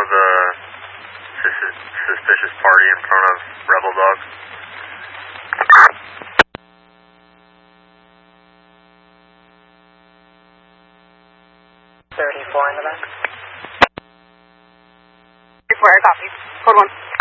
of the suspicious party in front of Rebel Dog. 34 in the back. 34, I copy. Code 1.